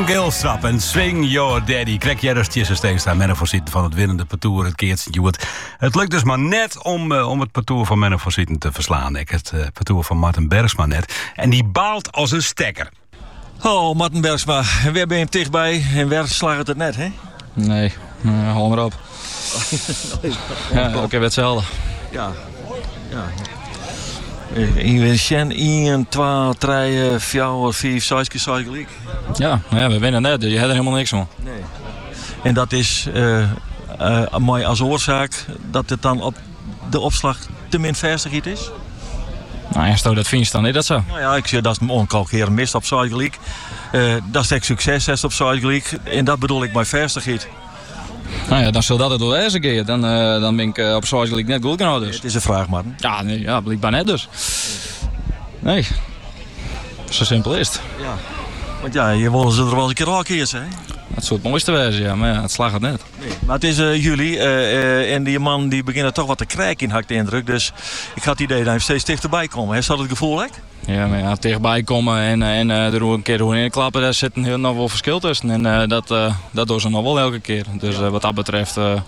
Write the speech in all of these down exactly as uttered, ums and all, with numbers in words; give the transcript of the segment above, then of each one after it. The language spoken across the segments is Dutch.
Gilstrap en Swing Your Daddy. Krek Jerrers, Steenstra, Menno van Sieten van het winnende parcours, het keertje Joert. Het lukt dus maar net om, uh, om het parcours van Menno van Sieten te verslaan. Ik het uh, parcours van Martin Bergsma net. En die baalt als een stekker. Oh, Martin Bergsma. En waar ben je hem dichtbij en waar slaagt het net, hè? Nee, uh, hol maar op. Ja, elke keer hetzelfde. Ja, ja. één, twee, drie, vier, vijf, zes keer zes gelijk. Ja, ja, we winnen net, dus je hebt er helemaal niks van. Nee. En dat is uh, uh, mooi als oorzaak dat het dan op de opslag te min vestigheid is? Nou ja, stel dat vind je dan, is dat zo? Nou ja, ik zeg dat is een onkalkeer mist op zes gelijk. Uh, dat is echt succes is op zes gelijk. En dat bedoel ik met vestigheid. Nou ja, dan zal dat het wel eens een keer. Dan, uh, dan ben ik uh, op zes gelijk net goed genoeg dus. Het is een vraag, Martin. Ja, nee, ja, blijkbaar net dus. Nee. Zo simpel is het. Ja. Want ja, je willen ze er wel eens een keer raakjes, hè? Het zou het mooiste wezen, ja, maar ja, het slaagt het net. Nee. Maar het is uh, juli uh, uh, en die man die begint er toch wat te krijgen in, had ik de indruk. Dus ik had het idee dat hij steeds dichterbij komt. Heeft dat het gevoel, hè? Ja, maar ja, tegenbij komen en, en uh, er een keer doorheen klappen, daar zit een, nog wel verschil tussen. En uh, dat, uh, dat doen ze nog wel elke keer. Dus uh, wat dat betreft... Uh,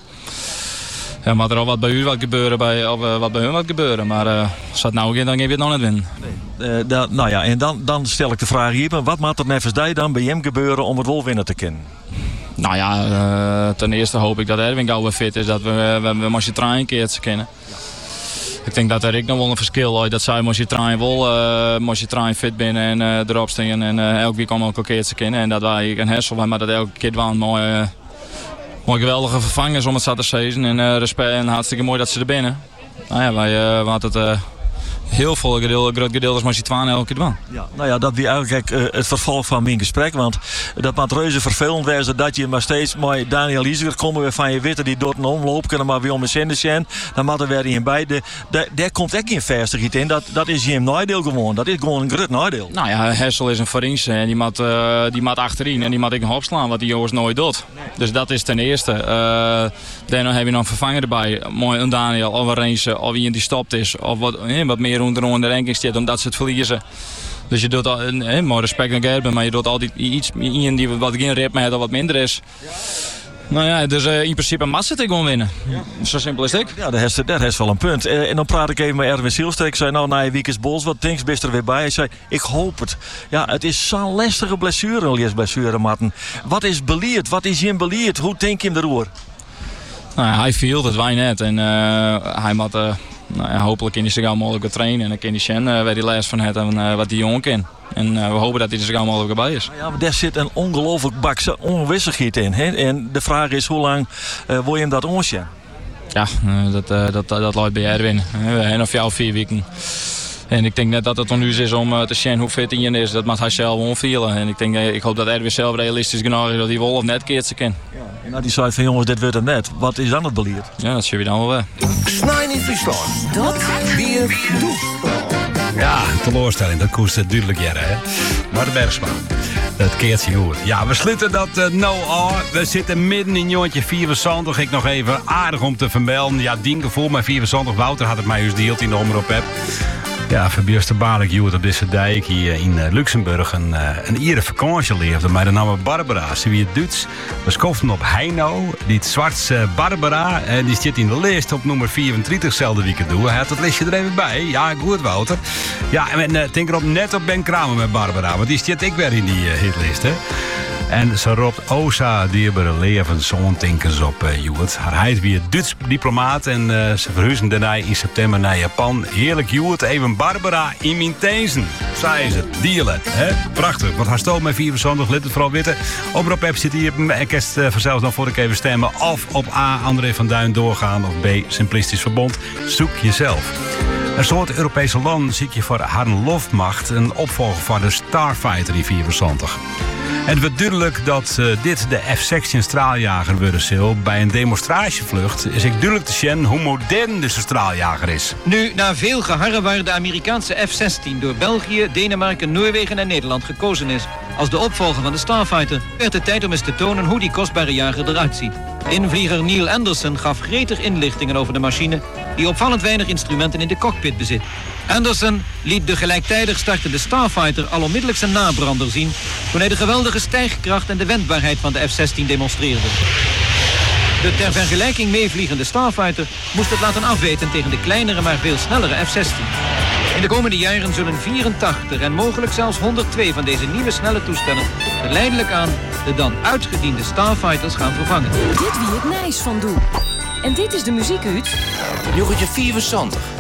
Ja, maar er al wat bij u wat gebeuren, bij, of uh, wat bij hun wat gebeuren. Maar uh, als dat nou een dan heb je het nog net winnen. Nee. Uh, dat, nou ja, en dan, dan stel ik de vraag hier. Wat maakt er nevens die dan bij hem gebeuren om het wel winnen te kennen? Nou ja, uh, ten eerste hoop ik dat Erwin gauw weer fit is. Dat we, we, we Mosje Trein een keer te kennen. Ja. Ik denk dat er ik nog wel een verschil is. Dat zij Mosje Trein wel, uh, Mosje Trein fit binnen en uh, erop staan. En uh, elke week allemaal een keer te kennen. En dat wij een Hessel, maar dat elke keer wel een mooie... Uh, Mooi geweldige vervangers om het zo te zeggen. En uh, respect en hartstikke mooi dat ze er binnen. Nou ja, wij uh, we hadden het uh, heel veel gedeeld, groot gedeelte als je twaalf elke keer doen. Ja, nou ja, dat wie eigenlijk uh, het vervolg van mijn gesprek. Want dat maakt reuze vervelend wezen dat je maar steeds maar Daniel Lieser komen weer van je witte die door een omloop kunnen maar weer om een zender zijn. Dan moet er weer in bij. De, de, daar komt echt geen vestigheid in. Dat, dat is geen nadeel gewoon. Dat is gewoon een groot nadeel. Nou ja, Hessel is een verdienst en die moet, uh, die moet achterin en die moet ik nog opslaan wat die jongens nooit doet. Nee. Dus dat is ten eerste. Uh, dan heb je nog een vervanger erbij. Mooi een Daniel of een Reense of iemand die stopt is. Of wat, eh, wat meer onder in de ranking zit omdat ze het verliezen. Dus je doet al, eh, mooi respect aan Gerben, maar je doet altijd iets in die wat geen ritme heeft of wat minder is. Ja. Nou ja, dus uh, in principe mag ze het gewoon winnen. Ja. Zo simpel is het. Ja, dat is, dat is wel een punt. Uh, en dan praat ik even met Erwin Zielstra. Ik zei, nou, na je week is Bols, wat denk je, best er weer bij? Hij zei, ik hoop het. Ja, het is zo'n lastige blessure, een blessure, Martin. Wat is beleerd? Wat is je beleerd? Hoe denk je hem erover? Nou, hij viel het, wij net. En uh, hij moet... Uh, Nou ja, hopelijk kan hij zo gauw mogelijk trainen en dan kan hij zien uh, waar hij les van heeft en uh, wat die jongen kan. En uh, we hopen dat hij er zo gauw mogelijk bij is. Ja, maar daar zit een ongelooflijk bakse onwissigheid in. Hè? En de vraag is, hoe lang uh, wil je hem dat onsje? Ja, uh, dat, uh, dat, dat, dat loopt bij Erwin. We hebben nog jou vier weken. En ik denk net dat het onnuis is om uh, te zien hoe fit hij is. Dat mag hij zelf onvielen. En ik, denk, uh, ik hoop dat Erwin zelf realistisch genoeg is dat hij wel of net keert ze kan. Ja, en als hij zei van jongens, dit wordt het net. Wat is dan het beleid? Ja, dat zie je dan wel weer. Snij niet verstaan. Dat weer doet. Ja, teleurstelling, dat koest het duidelijk jaren, hè. Maar de Bergsma, dat keert zich goed. Ja, we sluiten dat uh, nou al. We zitten midden in jongetje vierenzontig. Ik nog even aardig om te vermelden. Ja, dien gevoel, maar vierenzontig. Wouter had het mij dus deelt in de omroep heb. Ja, verbierste baarlijk joet op deze dijk hier in uh, Luxemburg een, uh, een iere vakantie leefde. Maar de naam Barbara, ze wie het Duits. We schoften op Heino, die zwarte uh, Barbara. En die zit in de lijst op nummer vierentwintig, zelfde weekend doen. Hij had het listje er even bij. Ja, goed Wouter. Ja, en uh, denk erop net op Ben Kramer met Barbara. Want die zit ik weer in die uh, hitlist, hè. En ze roept Osa dierbare levens ontinkens op uh, Joet. Haar heid wie het Duits diplomaat en uh, ze verhuizen daarna in september naar Japan. Heerlijk Joet, even Barbara in mijn teenzen. Zij ze, dielen. Hè? Prachtig, wat haar stoot met vierenzontig lid, vooral witte. Oproep app zit hier, ik kerst uh, vanzelfs dan voor ik even stemmen. Of op A, André van Duin doorgaan. Of B, Simplistisch Verbond. Zoek jezelf. Een soort Europese land zie je voor haar lofmacht een opvolger van de Starfighter in vierenzontig. Het wordt duidelijk dat uh, dit de F zestien straaljager worden zal. Bij een demonstratievlucht is ik duidelijk te zien hoe modern deze straaljager is. Nu, na veel geharre waar de Amerikaanse F zestien door België, Denemarken, Noorwegen en Nederland gekozen is als de opvolger van de Starfighter, werd het tijd om eens te tonen hoe die kostbare jager eruit ziet. Invlieger Neil Anderson gaf gretig inlichtingen over de machine, die opvallend weinig instrumenten in de cockpit bezit. Anderson liet de gelijktijdig startende Starfighter al onmiddellijk zijn nabrander zien, toen hij de geweldige stijgkracht en de wendbaarheid van de F zestien demonstreerde. De ter vergelijking meevliegende Starfighter moest het laten afweten tegen de kleinere maar veel snellere F zestien. In de komende jaren zullen vierentachtig en mogelijk zelfs honderdtwee van deze nieuwe snelle toestellen geleidelijk aan de dan uitgediende Starfighters gaan vervangen. Dit wie het nijs van doe. En dit is de muziek uit Joggetje vierenzwantig.